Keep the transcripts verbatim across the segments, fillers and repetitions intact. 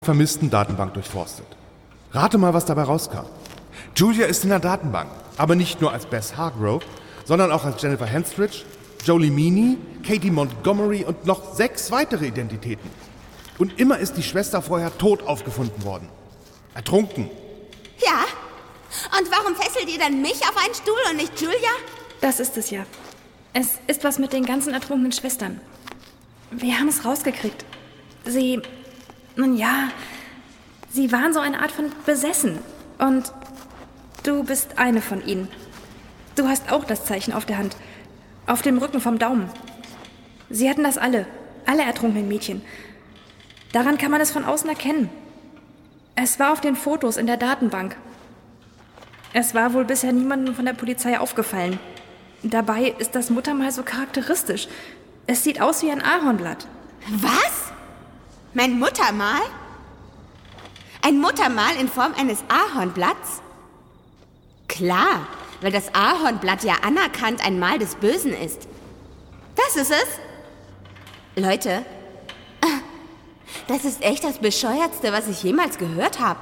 Vermissten-Datenbank durchforstet. Rate mal, was dabei rauskam. Julia ist in der Datenbank, aber nicht nur als Bess Hargrove, sondern auch als Jennifer Henstridge, Jolie Meany, Katie Montgomery und noch sechs weitere Identitäten. Und immer ist die Schwester vorher tot aufgefunden worden. Ertrunken. Ja? Und warum fesselt ihr dann mich auf einen Stuhl und nicht Julia? Das ist es ja. Es ist was mit den ganzen ertrunkenen Schwestern. Wir haben es rausgekriegt. Sie, nun ja, sie waren so eine Art von besessen. Und du bist eine von ihnen. Du hast auch das Zeichen auf der Hand. Auf dem Rücken vom Daumen. Sie hatten das alle. Alle ertrunkenen Mädchen. Daran kann man es von außen erkennen. Es war auf den Fotos in der Datenbank. Es war wohl bisher niemandem von der Polizei aufgefallen. Dabei ist das Muttermal so charakteristisch. Es sieht aus wie ein Ahornblatt. Was? Mein Muttermal? Ein Muttermal in Form eines Ahornblatts? Klar, weil das Ahornblatt ja anerkannt ein Mal des Bösen ist. Das ist es. Leute, das ist echt das Bescheuertste, was ich jemals gehört habe.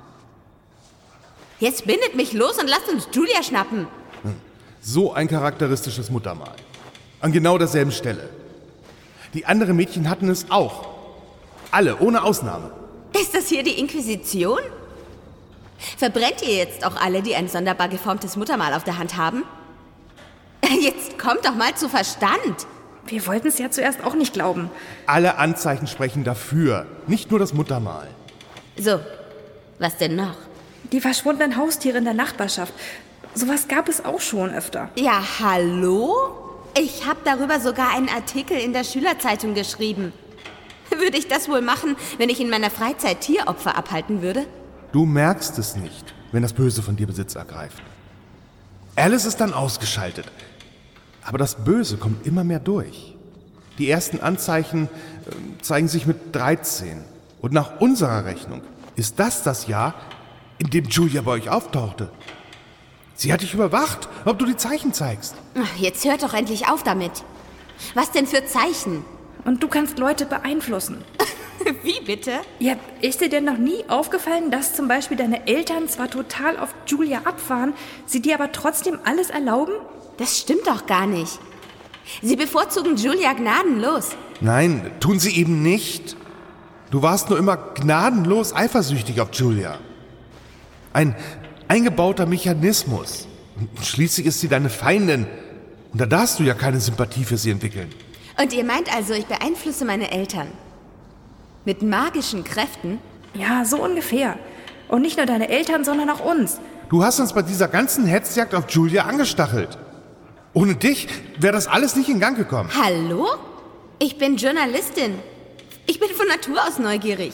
Jetzt bindet mich los und lasst uns Julia schnappen. So ein charakteristisches Muttermal. An genau derselben Stelle. Die anderen Mädchen hatten es auch. Alle, ohne Ausnahme. Ist das hier die Inquisition? Verbrennt ihr jetzt auch alle, die ein sonderbar geformtes Muttermal auf der Hand haben? Jetzt kommt doch mal zu Verstand. Wir wollten es ja zuerst auch nicht glauben. Alle Anzeichen sprechen dafür, nicht nur das Muttermal. So, was denn noch? Die verschwundenen Haustiere in der Nachbarschaft. Sowas gab es auch schon öfter. Ja, hallo? Ich habe darüber sogar einen Artikel in der Schülerzeitung geschrieben. Würde ich das wohl machen, wenn ich in meiner Freizeit Tieropfer abhalten würde? Du merkst es nicht, wenn das Böse von dir Besitz ergreift. Alice ist dann ausgeschaltet. Aber das Böse kommt immer mehr durch. Die ersten Anzeichen äh, zeigen sich mit dreizehn. Und nach unserer Rechnung ist das das Jahr, in dem Julia bei euch auftauchte. Sie hat dich überwacht, ob du die Zeichen zeigst. Ach, jetzt hört doch endlich auf damit. Was denn für Zeichen? Und du kannst Leute beeinflussen. Wie bitte? Ja, ist dir denn noch nie aufgefallen, dass zum Beispiel deine Eltern zwar total auf Julia abfahren, sie dir aber trotzdem alles erlauben? Das stimmt doch gar nicht. Sie bevorzugen Julia gnadenlos. Nein, tun sie eben nicht. Du warst nur immer gnadenlos eifersüchtig auf Julia. Ein eingebauter Mechanismus. Und schließlich ist sie deine Feindin. Und da darfst du ja keine Sympathie für sie entwickeln. Und ihr meint also, ich beeinflusse meine Eltern? Mit magischen Kräften? Ja, so ungefähr. Und nicht nur deine Eltern, sondern auch uns. Du hast uns bei dieser ganzen Hetzjagd auf Julia angestachelt. Ohne dich wäre das alles nicht in Gang gekommen. Hallo? Ich bin Journalistin. Ich bin von Natur aus neugierig.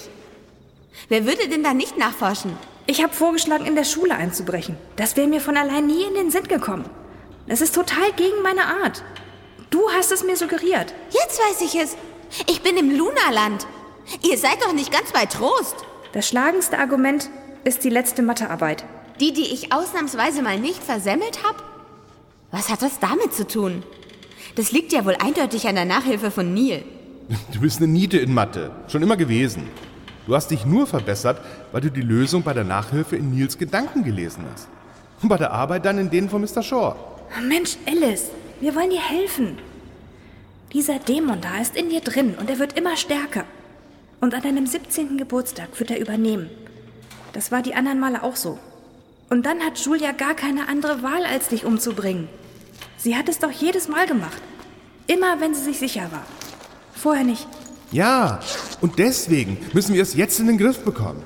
Wer würde denn da nicht nachforschen? Ich habe vorgeschlagen, in der Schule einzubrechen. Das wäre mir von allein nie in den Sinn gekommen. Das ist total gegen meine Art. Du hast es mir suggeriert. Jetzt weiß ich es. Ich bin im Lunaland. Ihr seid doch nicht ganz bei Trost. Das schlagendste Argument ist die letzte Mathearbeit. Die, die ich ausnahmsweise mal nicht versemmelt habe? Was hat das damit zu tun? Das liegt ja wohl eindeutig an der Nachhilfe von Neil. Du bist eine Niete in Mathe. Schon immer gewesen. Du hast dich nur verbessert, weil du die Lösung bei der Nachhilfe in Neils Gedanken gelesen hast. Und bei der Arbeit dann in denen von Mister Shaw. Mensch, Alice, wir wollen dir helfen. Dieser Dämon da ist in dir drin und er wird immer stärker. Und an deinem siebzehnten Geburtstag wird er übernehmen. Das war die anderen Male auch so. Und dann hat Julia gar keine andere Wahl, als dich umzubringen. Sie hat es doch jedes Mal gemacht. Immer, wenn sie sich sicher war. Vorher nicht. Ja, und deswegen müssen wir es jetzt in den Griff bekommen.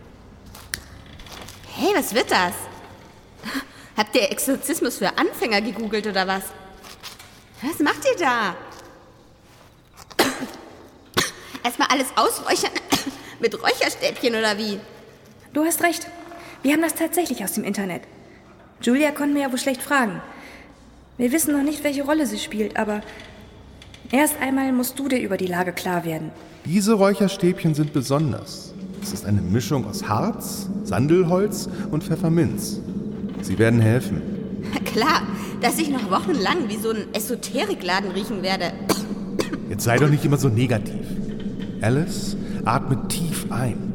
Hey, was wird das? Habt ihr Exorzismus für Anfänger gegoogelt oder was? Was macht ihr da? Erstmal alles ausräuchern mit Räucherstäbchen oder wie? Du hast recht. Wir haben das tatsächlich aus dem Internet. Julia konnte mir ja wohl schlecht fragen. Wir wissen noch nicht, welche Rolle sie spielt, aber erst einmal musst du dir über die Lage klar werden. Diese Räucherstäbchen sind besonders. Es ist eine Mischung aus Harz, Sandelholz und Pfefferminz. Sie werden helfen. Klar, dass ich noch wochenlang wie so ein Esoterikladen riechen werde. Jetzt sei doch nicht immer so negativ. Alice, atme tief ein.